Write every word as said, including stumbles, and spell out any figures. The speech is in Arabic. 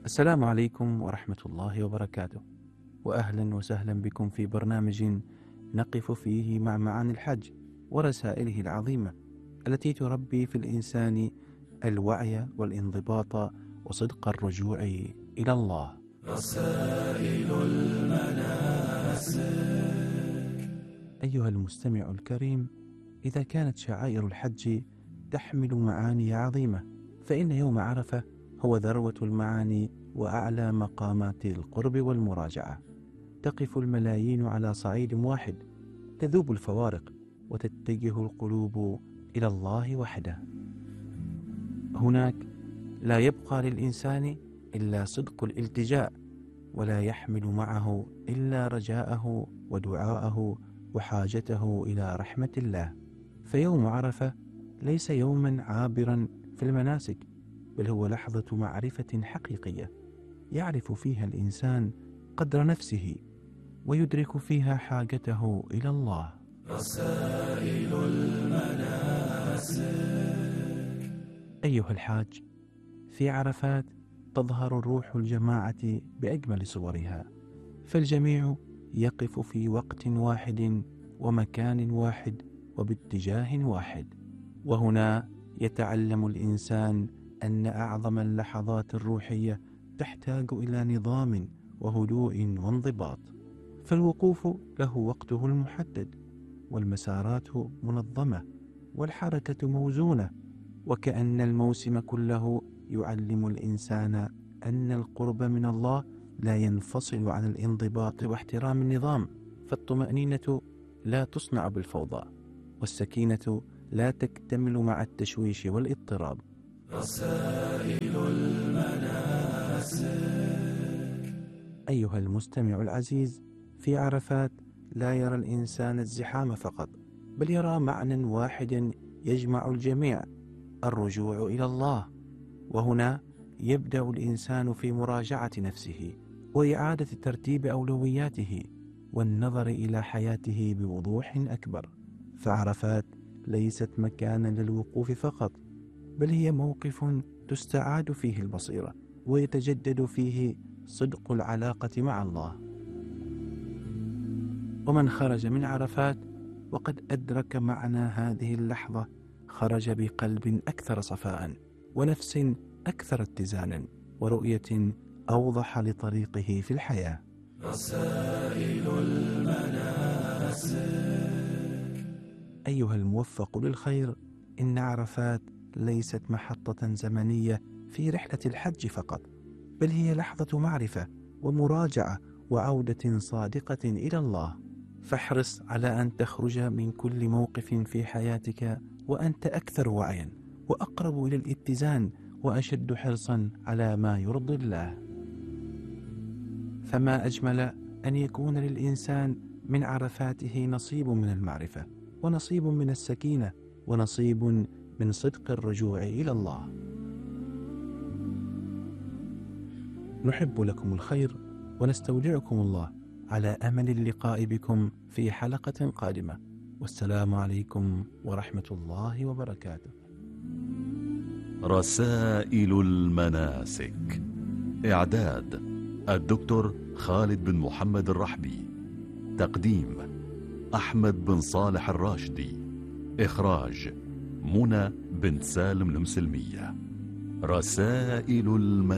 السلام عليكم ورحمة الله وبركاته، وأهلا وسهلا بكم في برنامج نقف فيه مع معاني الحج ورسائله العظيمة التي تربي في الإنسان الوعي والانضباط وصدق الرجوع إلى الله. رسائل المناسك. أيها المستمع الكريم، إذا كانت شعائر الحج تحمل معاني عظيمة، فإن يوم عرفة هو ذروة المعاني وأعلى مقامات القرب والمراجعة. تقف الملايين على صعيد واحد، تذوب الفوارق وتتجه القلوب إلى الله وحده. هناك لا يبقى للإنسان إلا صدق الالتجاء، ولا يحمل معه إلا رجاءه ودعاءه وحاجته إلى رحمة الله. فيوم عرفة ليس يوما عابرا في المناسك، بل هو لحظة معرفة حقيقية يعرف فيها الإنسان قدر نفسه ويدرك فيها حاجته إلى الله. رسائل المناسك. أيها الحاج، في عرفات تظهر روح الجماعة بأجمل صورها، فالجميع يقف في وقت واحد ومكان واحد وباتجاه واحد، وهنا يتعلم الإنسان أن أعظم اللحظات الروحية تحتاج إلى نظام وهدوء وانضباط، فالوقوف له وقته المحدد، والمسارات منظمة، والحركة موزونة، وكأن الموسم كله يعلم الإنسان أن القرب من الله لا ينفصل عن الانضباط واحترام النظام، فالطمأنينة لا تصنع بالفوضى، والسكينة لا تكتمل مع التشويش والاضطراب. رسائل المناسك. أيها المستمع العزيز، في عرفات لا يرى الإنسان الزحام فقط، بل يرى معنى واحد يجمع الجميع: الرجوع إلى الله. وهنا يبدأ الإنسان في مراجعة نفسه وإعادة ترتيب أولوياته والنظر إلى حياته بوضوح أكبر. فعرفات ليست مكانا للوقوف فقط، بل هي موقف تستعاد فيه البصيرة ويتجدد فيه صدق العلاقة مع الله. ومن خرج من عرفات وقد أدرك معنى هذه اللحظة خرج بقلب أكثر صفاء ونفس أكثر اتزانا ورؤية أوضح لطريقه في الحياة. رسائل المناسك. أيها الموفق للخير، إن عرفات ليست محطة زمنية في رحلة الحج فقط، بل هي لحظة معرفة ومراجعة وعودة صادقة إلى الله. فاحرص على أن تخرج من كل موقف في حياتك وأنت أكثر وعيا وأقرب إلى الاتزان وأشد حرصا على ما يرضي الله. فما أجمل أن يكون للإنسان من عرفاته نصيب من المعرفة، ونصيب من السكينة، ونصيب من صدق الرجوع إلى الله. نحب لكم الخير ونستودعكم الله، على أمل اللقاء بكم في حلقة قادمة، والسلام عليكم ورحمة الله وبركاته. رسائل المناسك. إعداد الدكتور خالد بن محمد الرحبي. تقديم أحمد بن صالح الراشدي. إخراج منى بنت سالم المسلمية. رسائل المناسك.